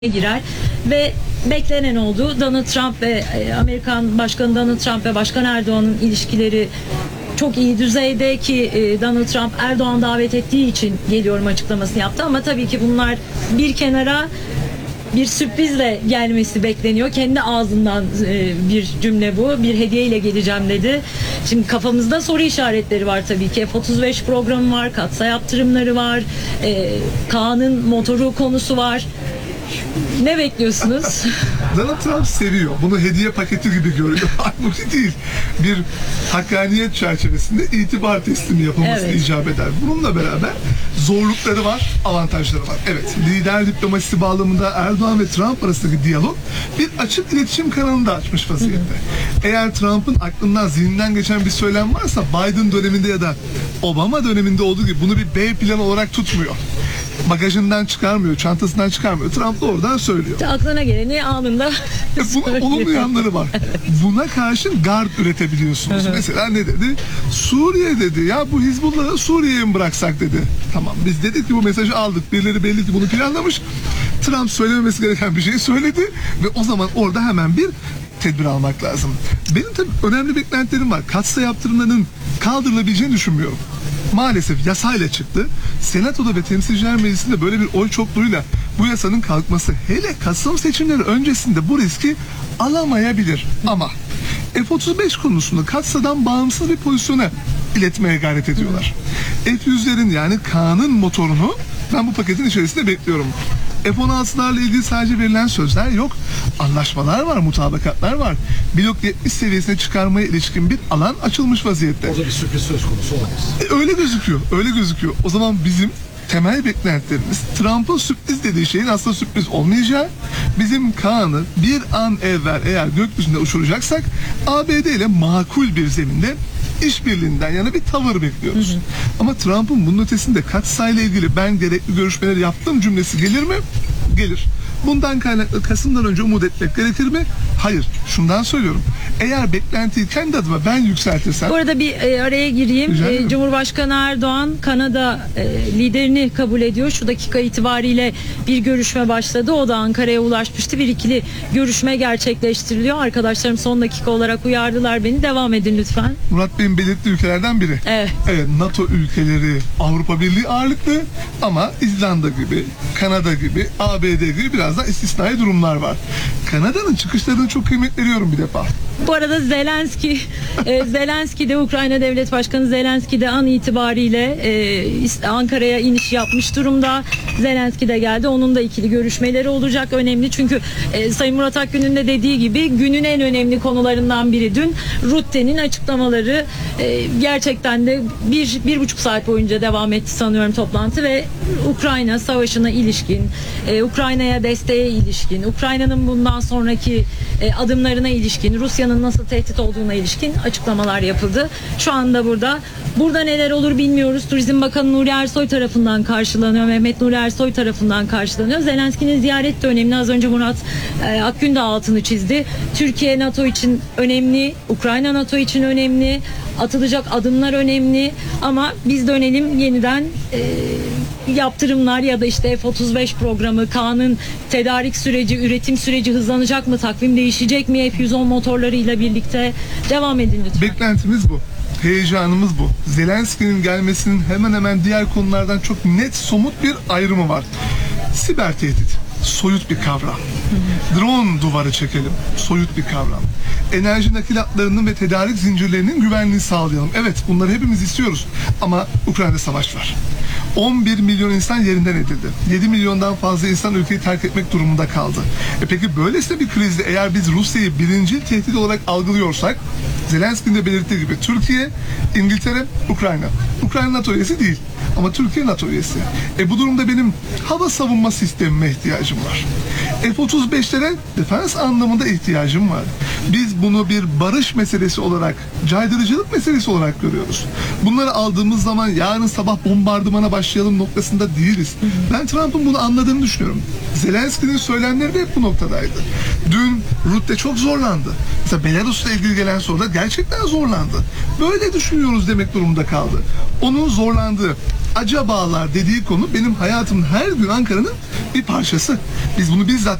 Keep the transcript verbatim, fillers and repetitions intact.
girer ve beklenen oldu. Donald Trump ve Amerikan Başkanı Donald Trump ve Başkan Erdoğan'ın ilişkileri çok iyi düzeyde ki Donald Trump Erdoğan davet ettiği için geliyorum açıklamasını yaptı ama tabii ki bunlar bir kenara bir sürprizle gelmesi bekleniyor. Kendi ağzından bir cümle bu. Bir hediyeyle geleceğim dedi. Şimdi kafamızda soru işaretleri var tabii ki. F otuz beş programı var, katsayı yaptırımları var, Kaan'ın motoru konusu var. Ne bekliyorsunuz? Donald Trump seviyor. Bunu hediye paketi gibi görüyor. Halbuki değil. Bir hakkaniyet çerçevesinde itibar teslimi yapılması evet. icap eder. Bununla beraber zorlukları var, avantajları var. Evet, lider diplomasisi bağlamında Erdoğan ve Trump arasındaki diyalog bir açık iletişim kanalını da açmış vaziyette. Hı hı. Eğer Trump'ın aklından, zihninden geçen bir söylem varsa Biden döneminde ya da Obama döneminde olduğu gibi bunu bir B planı olarak tutmuyor. Bagajından çıkarmıyor, çantasından çıkarmıyor. Trump da oradan söylüyor. Aklına geleni anında Bunun olumlu yanları var. Buna karşın gard üretebiliyorsunuz. Mesela ne dedi? Suriye dedi. Ya bu Hizbullah'ı Suriye'ye mi bıraksak dedi. Tamam, biz dedik ki bu mesajı aldık. Birileri belli ki bunu planlamış. Trump söylememesi gereken bir şey söyledi ve o zaman orada hemen bir tedbir almak lazım. Benim tabii önemli beklentilerim var. Katsayı yaptırımlarının kaldırılabileceğini düşünmüyorum. Maalesef yasayla çıktı. Senatoda ve Temsilciler Meclisi'nde böyle bir oy çokluğuyla bu yasanın kalkması hele Kasım seçimleri öncesinde bu riski alamayabilir. Ama F otuz beş konusunda katsadan bağımsız bir pozisyona iletmeye gayret ediyorlar. F yüzlerin yani Kaan'ın motorunu ben bu paketin içerisinde bekliyorum. F on altılarla ilgili sadece verilen sözler yok. Anlaşmalar var, mutabakatlar var. Blok yetmiş seviyesine çıkarmaya ilişkin bir alan açılmış vaziyette. O da bir sürpriz söz konusu olamaz. E, öyle gözüküyor, öyle gözüküyor. O zaman bizim temel beklentilerimiz Trump'ın sürpriz dediği şeyin aslında sürpriz olmayacağı, bizim Kaan'ı bir an evvel eğer gökyüzünde uçuracaksak A B D ile makul bir zeminde işbirliğinden yana bir tavır bekliyoruz. Hı hı. Ama Trump'ın bunun ötesinde katsayıyla ilgili ben gerekli görüşmeleri yaptım cümlesi gelir mi? Gelir. Bundan kaynaklı Kasım'dan önce umut etmek gerekir mi? Hayır. Şundan söylüyorum. Eğer beklentiyi kendi adıma ben yükseltirsem... Bu arada bir e, araya gireyim. E, Cumhurbaşkanı Erdoğan Kanada e, liderini kabul ediyor. Şu dakika itibariyle bir görüşme başladı. O da Ankara'ya ulaşmıştı. Bir ikili görüşme gerçekleştiriliyor. Arkadaşlarım son dakika olarak uyardılar beni. Devam edin lütfen. Murat Bey'in belirttiği ülkelerden biri. Evet. Evet, NATO ülkeleri, Avrupa Birliği ağırlıklı ama İzlanda gibi, Kanada gibi, A B D gibi biraz da istisnai durumlar var. Kanada'nın çıkışlarını çok kıymet veriyorum bir defa. Bu arada Zelenski, e, Zelenski de Ukrayna Devlet Başkanı Zelenski de an itibariyle e, Ankara'ya iniş yapmış durumda. Zelenski de geldi. Onun da ikili görüşmeleri olacak. Önemli çünkü e, Sayın Murat Akgün'ün de dediği gibi günün en önemli konularından biri dün Rutte'nin açıklamaları. E, gerçekten de bir, bir buçuk saat boyunca devam etti sanıyorum toplantı ve Ukrayna savaşına ilişkin, e, Ukrayna'ya desteğe ilişkin, Ukrayna'nın bundan sonraki e, adımlarına ilişkin, Rusya'nın nasıl tehdit olduğuna ilişkin açıklamalar yapıldı. Şu anda burada. Burada neler olur bilmiyoruz. Turizm Bakanı Nuri Ersoy tarafından karşılanıyor. Mehmet Nuri Ersoy tarafından karşılanıyor. Zelenski'nin ziyareti de önemli. Az önce Murat e, Akgün de altını çizdi. Türkiye NATO için önemli. Ukrayna NATO için önemli. Atılacak adımlar önemli. Ama biz dönelim yeniden e, yaptırımlar ya da işte F otuz beş programı, Kaan'ın tedarik süreci, üretim süreci hızlanacak mı? Takvim değişecek mi? F yüz on motorlarıyla birlikte devam edin lütfen. Beklentimiz bu. Heyecanımız bu. Zelenski'nin gelmesinin hemen hemen diğer konulardan çok net, somut bir ayrımı var. Siber tehdit. Soyut bir kavram. Drone duvarı çekelim. Soyut bir kavram. Enerji nakilatlarının ve tedarik zincirlerinin güvenliğini sağlayalım. Evet, bunları hepimiz istiyoruz. Ama Ukrayna'da savaş var. on bir milyon insan yerinden edildi. yedi milyondan fazla insan ülkeyi terk etmek durumunda kaldı. E peki böylesine bir krizde eğer biz Rusya'yı birinci tehdit olarak algılıyorsak, Zelenski'nin de belirttiği gibi Türkiye, İngiltere, Ukrayna. Ukrayna NATO üyesi değil. Ama Türkiye NATO üyesi. E bu durumda benim hava savunma sistemime ihtiyacım var. F otuz beşlere defans anlamında ihtiyacım var. Biz bunu bir barış meselesi olarak, caydırıcılık meselesi olarak görüyoruz. Bunları aldığımız zaman yarın sabah bombardımana başlayalım noktasında değiliz. Ben Trump'ın bunu anladığını düşünüyorum. Zelenski'nin söylemleri de hep bu noktadaydı. Dün Rutte çok zorlandı. Mesela Belarus'la ilgili gelen soruda gerçekten zorlandı. Böyle düşünüyoruz demek durumunda kaldı. Onun zorlandığı, acabalar dediği konu benim hayatımın her gün Ankara'nın bir parçası. Biz bunu bizzat